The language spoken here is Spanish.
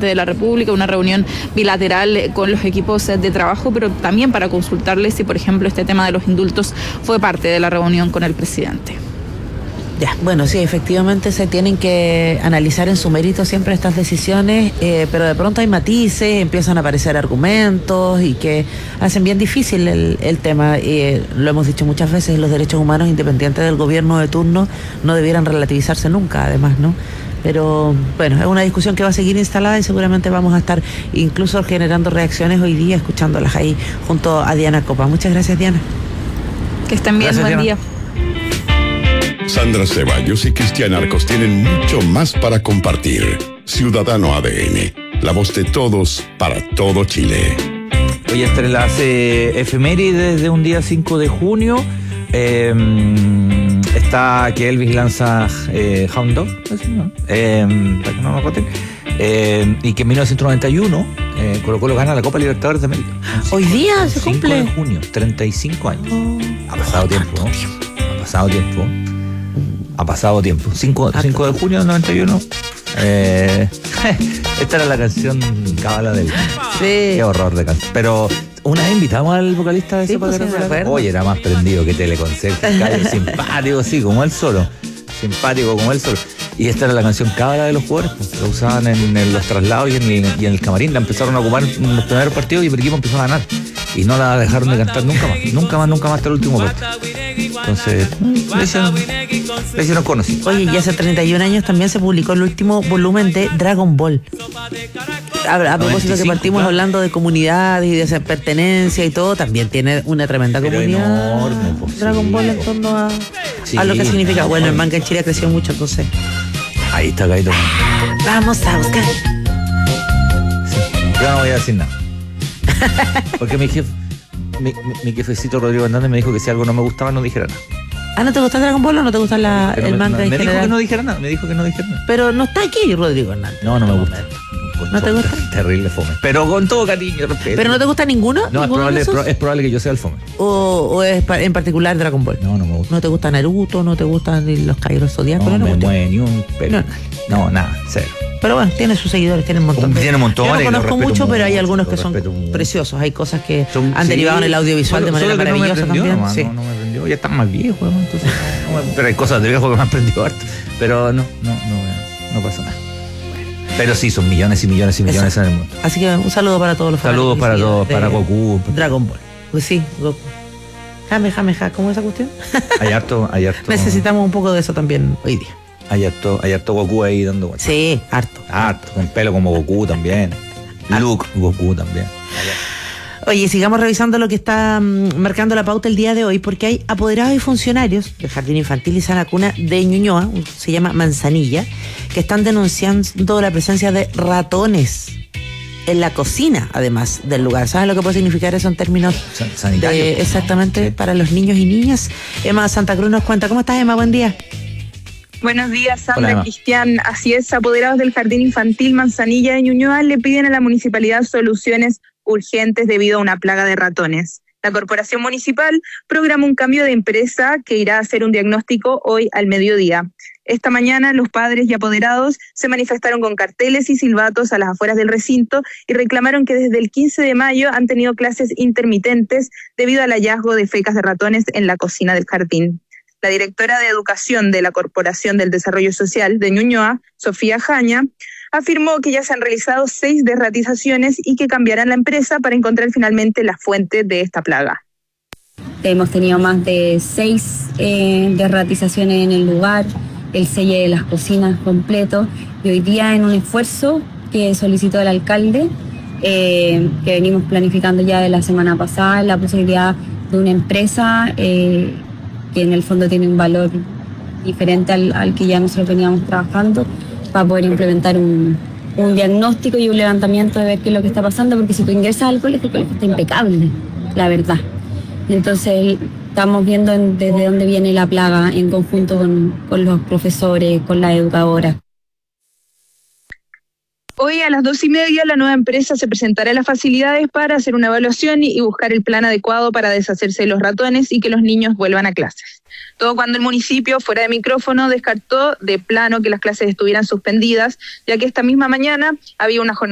presidente de la República, una reunión bilateral con los equipos de trabajo, pero también para consultarles si, por ejemplo, este tema de los indultos fue parte de la reunión con el presidente. Ya, bueno, sí, efectivamente se tienen que analizar en su mérito siempre estas decisiones, pero de pronto hay matices, empiezan a aparecer argumentos y que hacen bien difícil el tema. Lo hemos dicho muchas veces, los derechos humanos, independientes del gobierno de turno, no debieran relativizarse nunca, además, ¿no? Pero bueno, es una discusión que va a seguir instalada y seguramente vamos a estar incluso generando reacciones hoy día, escuchándolas ahí junto a Diana Copa. Muchas gracias, Diana. Que estén bien, buen día. Sandra Ceballos y Cristian Arcos tienen mucho más para compartir. Ciudadano ADN, la voz de todos para todo Chile. Hoy entre las efemérides de un día 5 de junio está que Elvis lanza Hound Dog, ¿no? Para que no nos voten. Y que en 1991 Colo-Colo gana la Copa Libertadores de América. Hoy día se cumple. 5 de junio, 35 años. Ha pasado tiempo, ¿no? Ha pasado tiempo. 5 de junio del 91. Esta era la canción Cábala del... Sí. Qué horror de canción. Pero una vez invitamos al vocalista de ese programa. Oye, era más prendido que Teleconcerto. Simpático, sí, como él solo. Simpático como él solo. Y esta era la canción Cábala de los jugadores. Lo usaban en los traslados y en el camarín. La empezaron a ocupar en los primeros partidos y el equipo empezó a ganar. Y no la dejaron de cantar nunca más hasta el último partido. Entonces, le hicieron conocido. Oye, y hace 31 años también se publicó el último volumen de Dragon Ball. A propósito que partimos hablando de comunidades y de pertenencia y todo, también tiene una tremenda comunidad enorme, Dragon Ball en torno a lo que significa. Bueno, el manga en Chile creció mucho, entonces. Ahí está, Gaito. Vamos a buscar. Sí, yo no voy a decir nada. Porque mi jefecito Rodrigo Hernández me dijo que si algo no me gustaba no dijera nada. ¿No te gusta Dragon Ball o no te gusta el manga en general? Me dijo que no dijera nada, Pero no está aquí Rodrigo Hernández. No me gusta. ¿No te gusta? Terrible fome. Pero con todo cariño y respeto. ¿Pero no te gusta ninguno? No, es probable que yo sea el fome. ¿O es en particular Dragon Ball? No me gusta. ¿No te gusta Naruto? ¿No te gustan los Caballeros Zodiacos? No me mueve ni un pelo. No, nada, cero. Pero bueno, tiene sus seguidores, tiene un montón. Tiene un montón. Yo no conozco mucho, pero hay algunos que son preciosos. Hay cosas que han derivado en el audiovisual de manera maravillosa también. No me prendió. Ya están más viejos, entonces. Pero hay cosas de viejo que me han prendido harto. Pero no pasa nada. Pero sí, son millones y millones y millones en el mundo. Así que un saludo para todos los fanáticos. Saludos para todos, para Goku. Dragon Ball. Pues sí, Goku. Jame, ¿cómo es esa cuestión? Hay harto. Necesitamos un poco de eso también hoy día. Hay harto Goku ahí dando vueltas. Sí, harto. Con pelo como Goku también. Luke, Goku también. Oye, sigamos revisando lo que está marcando la pauta el día de hoy, porque hay apoderados y funcionarios del Jardín Infantil y Sana Cuna de Ñuñoa, se llama Manzanilla, que están denunciando la presencia de ratones en la cocina, además del lugar. ¿Sabes lo que puede significar eso en términos sanitarios? Exactamente, sí. Para los niños y niñas. Emma Santa Cruz nos cuenta. ¿Cómo estás, Emma? Buen día. Buenos días, Sandra. Hola, Cristian. Así es, apoderados del Jardín Infantil Manzanilla de Ñuñoa le piden a la municipalidad soluciones urgentes debido a una plaga de ratones. La corporación municipal programa un cambio de empresa que irá a hacer un diagnóstico hoy al mediodía. Esta mañana los padres y apoderados se manifestaron con carteles y silbatos a las afueras del recinto y reclamaron que desde el 15 de mayo han tenido clases intermitentes debido al hallazgo de fecas de ratones en la cocina del jardín. La directora de Educación de la Corporación del Desarrollo Social de Ñuñoa, Sofía Jaña, afirmó que ya se han realizado 6 derratizaciones y que cambiarán la empresa para encontrar finalmente la fuente de esta plaga. Hemos tenido más de 6 derratizaciones en el lugar, el selle de las cocinas completo, y hoy día en un esfuerzo que solicitó el alcalde, que venimos planificando ya de la semana pasada, la posibilidad de una empresa que en el fondo tiene un valor diferente al que ya nosotros veníamos trabajando, para poder implementar un diagnóstico y un levantamiento de ver qué es lo que está pasando, porque si tú ingresas al colegio, el colegio está impecable, la verdad. Entonces estamos viendo desde dónde viene la plaga en conjunto con los profesores, con la educadora. Hoy a las 2:30 la nueva empresa se presentará a las facilidades para hacer una evaluación y buscar el plan adecuado para deshacerse de los ratones y que los niños vuelvan a clases. Todo cuando el municipio, fuera de micrófono, descartó de plano que las clases estuvieran suspendidas, ya que esta misma mañana había una jornada